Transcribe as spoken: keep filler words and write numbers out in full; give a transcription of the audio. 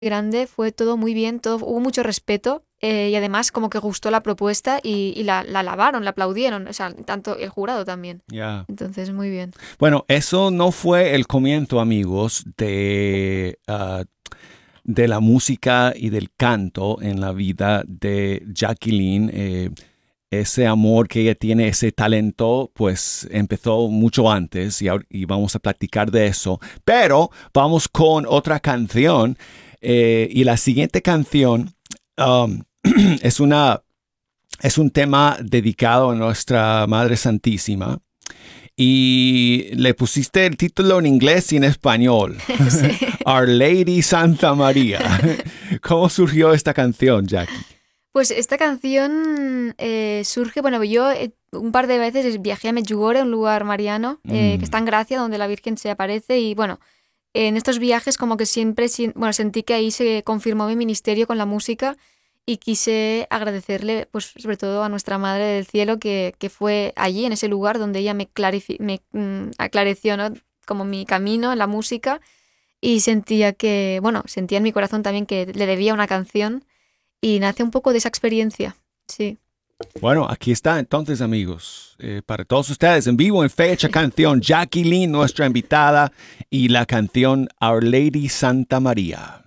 grande, fue todo muy bien, todo, hubo mucho respeto eh, y además como que gustó la propuesta y, y la, la alabaron, la aplaudieron, o sea, tanto el jurado también. Ya. Entonces, muy bien. Bueno, eso no fue el comienzo, amigos, de, uh, de la música y del canto en la vida de Jacqueline. Eh, ese amor que ella tiene, ese talento, pues empezó mucho antes y, ahor- y vamos a platicar de eso. Pero vamos con otra canción eh, y la siguiente canción um, es una es un tema dedicado a nuestra Madre Santísima y le pusiste el título en inglés y en español. Sí. Our Lady Santa María. ¿Cómo surgió esta canción, Jackie? Pues esta canción eh, surge, bueno, yo eh, un par de veces viajé a Medjugorje, un lugar mariano, eh, que está Mm, en Gracia, donde la Virgen se aparece y bueno, en estos viajes como que siempre, sien- bueno, sentí que ahí se confirmó mi ministerio con la música y quise agradecerle, pues sobre todo a nuestra Madre del Cielo, que, que fue allí, en ese lugar donde ella me, clarifi- me mm, aclareció, ¿no? Como mi camino en la música y sentía que, bueno, sentía en mi corazón también que le debía una canción y nace un poco de esa experiencia, sí. bueno, aquí está entonces, amigos. Eh, para todos ustedes, en vivo, en fecha, canción Jacqueline, nuestra invitada, y la canción Our Lady Santa María.